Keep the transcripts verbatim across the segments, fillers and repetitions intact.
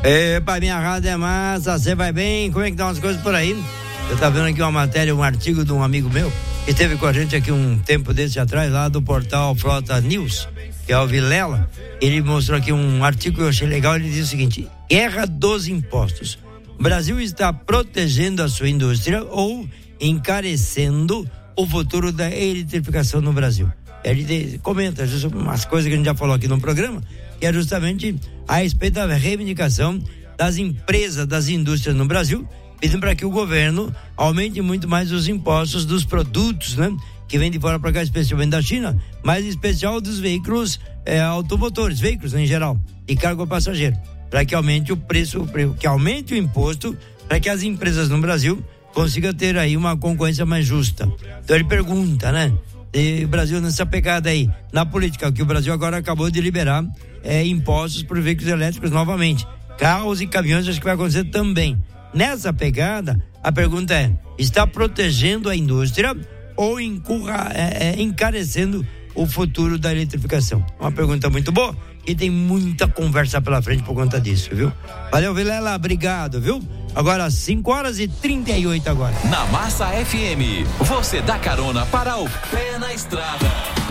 Epa, minha rádio é massa, você vai bem? Como é que estão as coisas por aí? Eu tava vendo aqui uma matéria, um artigo de um amigo meu, que esteve com a gente aqui um tempo desse atrás, lá do portal Frota News, que é o Vilela. Ele mostrou aqui um artigo que eu achei legal, ele diz o seguinte: guerra dos impostos. O Brasil está protegendo a sua indústria ou encarecendo o futuro da eletrificação no Brasil. Ele comenta umas coisas que a gente já falou aqui no programa, que é justamente a respeito da reivindicação das empresas, das indústrias no Brasil, pedindo para que o governo aumente muito mais os impostos dos produtos, né? Que vem de fora para cá, especialmente da China, mas em especial dos veículos é, automotores, veículos em geral, e cargo passageiro, para que aumente o preço, que aumente o imposto, para que as empresas no Brasil consigam ter aí uma concorrência mais justa. Então ele pergunta, né? E o Brasil nessa pegada aí, na política, que o Brasil agora acabou de liberar é, impostos por veículos elétricos novamente. Carros e caminhões, acho que vai acontecer também. Nessa pegada, a pergunta é: está protegendo a indústria ou encurra, é, é, encarecendo o futuro da eletrificação? Uma pergunta muito boa e tem muita conversa pela frente por conta disso, viu? Valeu, Vilela, obrigado, viu? Agora, cinco horas e trinta e oito agora. Na Massa F M, você dá carona para o pé na estrada.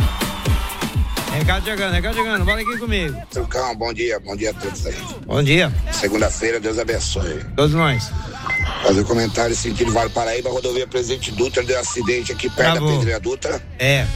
Recado chegando, recado chegando, bora aqui comigo. Trucão, bom dia, bom dia a todos aí. Bom dia. Segunda-feira, Deus abençoe. Todos nós. Fazer um comentário, sentido Vale Paraíba, rodovia Presidente Dutra, deu um acidente aqui perto Bravo. da Pedreira Dutra. É.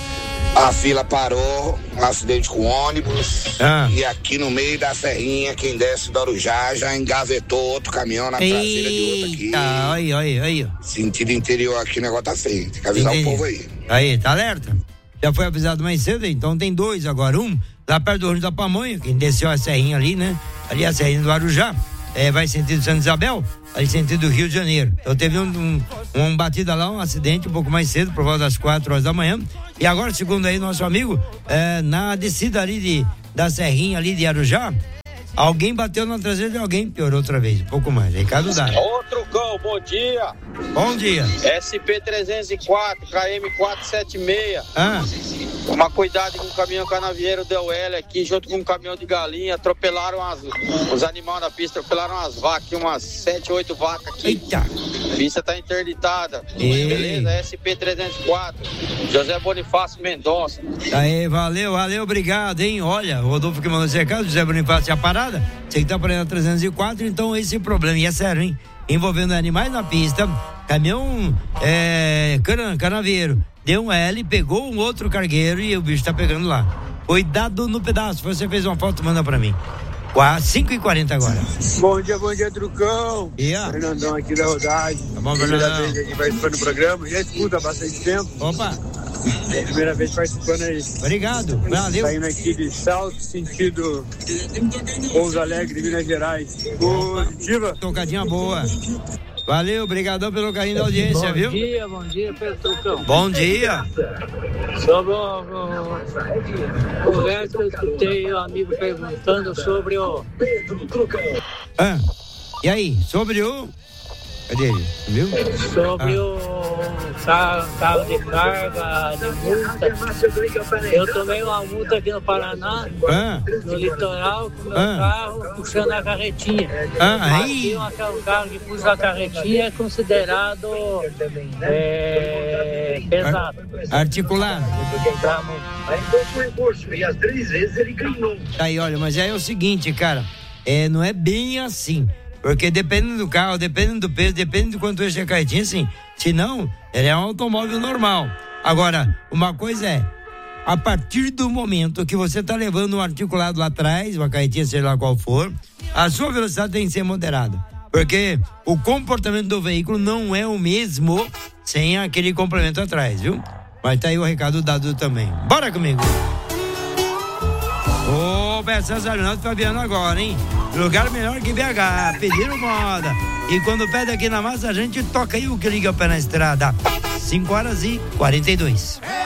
A fila parou, um acidente com ônibus, ah. e aqui no meio da serrinha, quem desce do Arujá já engavetou outro caminhão na traseira Eita, de outro aqui. Aí, aí, aí. Sentido interior aqui, o negócio tá feio, tem que avisar Entendi. o povo aí. Aí, tá alerta? Já foi avisado mais cedo, então tem dois agora, um lá perto do Rio da Pamonha, quem desceu a serrinha ali, né? Ali a serrinha do Arujá, é, vai sentido Santa Isabel, ali sentido Rio de Janeiro. Então teve um, um, um batida lá, um acidente um pouco mais cedo, por volta das quatro horas da manhã. E agora, segundo aí nosso amigo, é, na descida ali de, da serrinha ali de Arujá, alguém bateu na traseira de alguém, piorou outra vez, um pouco mais. Recado dado. Ô, Trucão, bom dia. Bom dia. S P trezentos e quatro, K M quatrocentos e setenta e seis. Ah. Toma cuidado com o caminhão canavieiro Del L aqui, junto com um caminhão de galinha. Atropelaram as, os animais da pista, atropelaram as vacas, umas sete, oito vacas aqui. Eita. A pista tá interditada. Ei. Beleza? S P trezentos e quatro, José Bonifácio Mendonça. Aí, valeu, valeu, obrigado, hein? Olha, o Rodolfo que mandou esse recado, José Bonifácio, a parada, você que tá por aí na trezentos e quatro, então esse problema, e é sério, hein? Envolvendo animais na pista, caminhão é, can, canaveiro, deu um L, pegou um outro cargueiro e o bicho tá pegando lá. Cuidado no pedaço, você fez uma foto, manda pra mim. cinco e quarenta agora. Bom dia, bom dia, Trucão. Yeah. Fernandão aqui da Rodagem. Tá bom, Fernandão. Primeira vez aqui participando do programa, já escuta há bastante tempo. Opa. Primeira vez participando aí. Obrigado, valeu. Saindo aqui de Salto, sentido Pouso Alegre, Minas Gerais. Positiva. Tocadinha boa. Valeu, obrigadão pelo carinho da audiência, bom viu? Bom dia, bom dia, Pedro Trucão. Bom dia. Sobre o, o conversa, eu escutei um amigo perguntando sobre o... Ah, e aí, sobre o... Cadê ele? Viu? Sobre ah. o carro, carro de carga, de multa. Eu tomei uma multa aqui no Paraná, ah. no litoral, com meu ah. carro puxando a carretinha. Ah, aí. Aqui um carro que puxa a carretinha é considerado é, pesado. Articulado. E as três vezes ele ganhou. Aí, olha, mas aí é o seguinte, cara, é, não é bem assim. Porque dependendo do carro, dependendo do peso, depende do quanto enche a carretinha, assim. Se não, ele é um automóvel normal. Agora, uma coisa é, a partir do momento que você está levando um articulado lá atrás, uma carretinha, seja lá qual for, a sua velocidade tem que ser moderada. Porque o comportamento do veículo não é o mesmo sem aquele complemento atrás, viu? Mas tá aí o recado dado também. Bora comigo! Ô, Beto Zarinaldo Fabiano agora, hein? Lugar melhor que B H, pediram moda. E quando pede aqui na massa, a gente toca aí o que liga o pé na estrada. cinco horas e quarenta e dois.